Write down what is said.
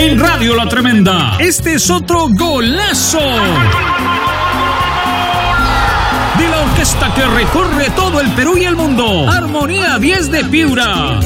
En Radio La Tremenda, este es otro golazo de la orquesta que recorre todo el Perú y el mundo. Armonía 10 de Piura.